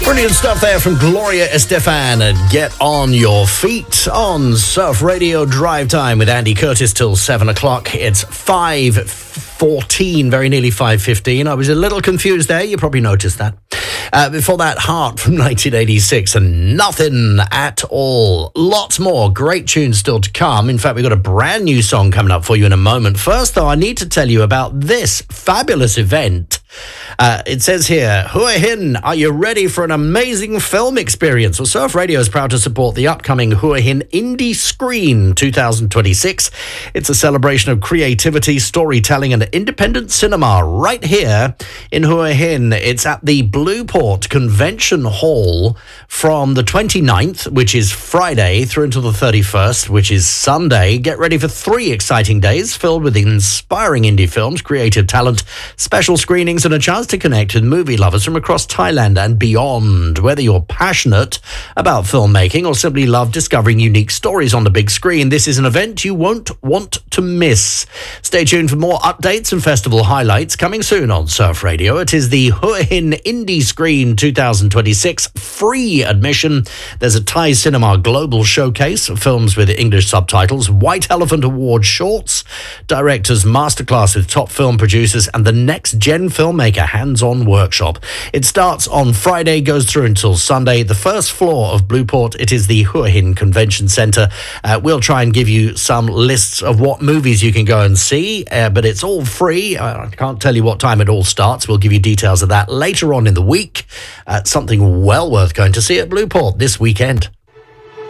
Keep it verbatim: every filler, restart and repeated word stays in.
Brilliant stuff there from Gloria Estefan and Get On Your Feet on Surf Radio Drive Time with Andy Curtis till seven o'clock. It's five fourteen, very nearly five fifteen. I was a little confused there. You probably noticed that. Uh, before that, Heart from nineteen eighty-six and Nothing at All. Lots more great tunes still to come. In fact, we've got a brand new song coming up for you in a moment. First, though, I need to tell you about this fabulous event. Uh, it says here, Hua Hin, are you ready for an amazing film experience? Well, Surf Radio is proud to support the upcoming Hua Hin Indie Screen twenty twenty-six. It's a celebration of creativity, storytelling and independent cinema right here in Hua Hin. It's at the Blueport Convention Hall from the twenty-ninth, which is Friday, through until the thirty-first, which is Sunday. Get ready for three exciting days filled with inspiring indie films, creative talent, special screenings and a chance to connect with movie lovers from across Thailand and beyond. Whether you're passionate about filmmaking or simply love discovering unique stories on the big screen, this is an event you won't want to miss. Stay tuned for more updates and festival highlights coming soon on Surf Radio. It is the Hua Hin Indie Screen twenty twenty-six, free admission. There's a Thai Cinema Global Showcase of films with English subtitles, White Elephant Award shorts, directors masterclass with top film producers, and the next gen filmmaker hands-on workshop. It starts on Friday, goes through until Sunday. The first floor of Blueport, it is the Hua Hin Convention Center. Uh, we'll try and give you some lists of what movies you can go and see, uh, but it's all free. I can't tell you what time it all starts. We'll give you details of that later on in the week. Uh, something well worth going to see at Blueport this weekend.